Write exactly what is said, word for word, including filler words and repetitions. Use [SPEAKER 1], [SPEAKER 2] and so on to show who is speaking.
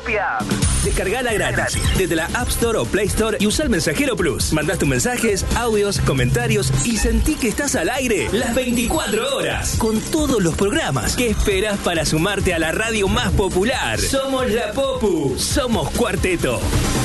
[SPEAKER 1] propia app.
[SPEAKER 2] Descargala gratis desde la App Store o Play Store y usa el Mensajero Plus. Mandás tus mensajes, audios, comentarios y sentí que estás al aire las veinticuatro horas con todos los programas. ¿Qué esperas para sumarte a la radio más popular? Somos La Popu, somos Cuarteto.